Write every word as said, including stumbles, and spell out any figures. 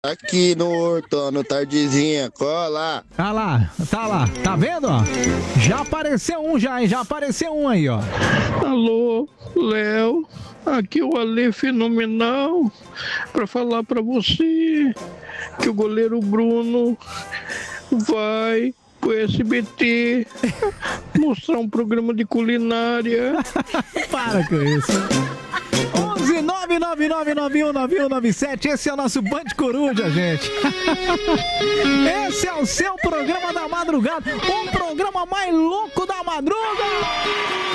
Aqui no Hortônio, tardezinha, cola. Tá lá, tá lá, tá vendo, ó? Já apareceu um já, hein? Já apareceu um aí, ó. Alô, Léo, aqui o Ale Fenomenal, pra falar pra você que o goleiro Bruno vai pro S B T mostrar um programa de culinária. Para com isso. onze nove nove nove nove um nove um nove sete, esse é o nosso Band Coruja, gente. Esse é o seu programa da madrugada, o programa mais louco da madruga.